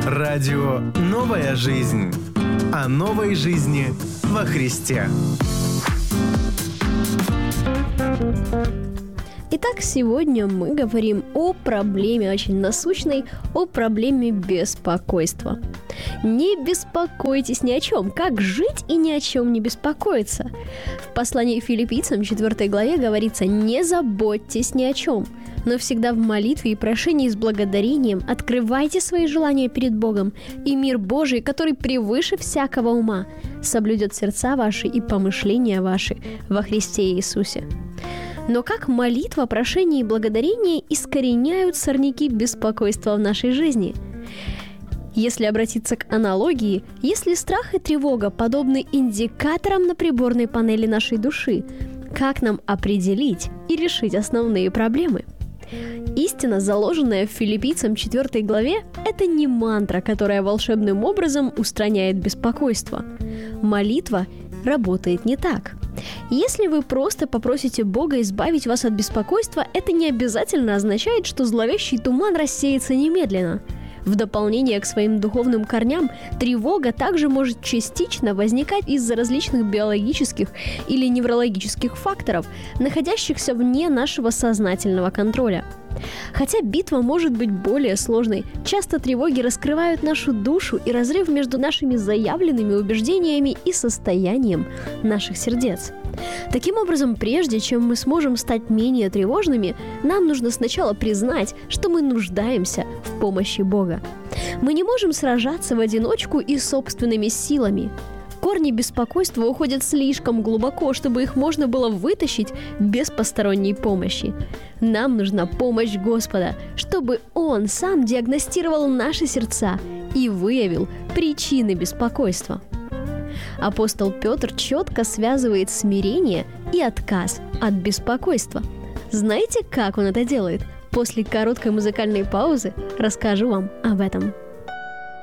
Радио «Новая жизнь». О новой жизни во Христе. Итак, сегодня мы говорим о проблеме очень насущной, о проблеме беспокойства. Не беспокойтесь ни о чем. Как жить и ни о чем не беспокоиться? В послании Филиппийцам 4 главе говорится: «Не заботьтесь ни о чем, но всегда в молитве и прошении с благодарением открывайте свои желания перед Богом, и мир Божий, который превыше всякого ума, соблюдет сердца ваши и помышления ваши во Христе Иисусе». Но как молитва, прошение и благодарение искореняют сорняки беспокойства в нашей жизни? Если обратиться к аналогии, если страх и тревога подобны индикаторам на приборной панели нашей души, как нам определить и решить основные проблемы? Истина, заложенная в Филиппийцам 4 главе, это не мантра, которая волшебным образом устраняет беспокойство. Молитва работает не так. Если вы просто попросите Бога избавить вас от беспокойства, это не обязательно означает, что зловещий туман рассеется немедленно. В дополнение к своим духовным корням, тревога также может частично возникать из-за различных биологических или неврологических факторов, находящихся вне нашего сознательного контроля. Хотя битва может быть более сложной, часто тревоги раскрывают нашу душу и разрыв между нашими заявленными убеждениями и состоянием наших сердец. Таким образом, прежде чем мы сможем стать менее тревожными, нам нужно сначала признать, что мы нуждаемся в помощи Бога. Мы не можем сражаться в одиночку и собственными силами. Корни беспокойства уходят слишком глубоко, чтобы их можно было вытащить без посторонней помощи. Нам нужна помощь Господа, чтобы Он сам диагностировал наши сердца и выявил причины беспокойства. Апостол Петр четко связывает смирение и отказ от беспокойства. Знаете, как он это делает? После короткой музыкальной паузы расскажу вам об этом.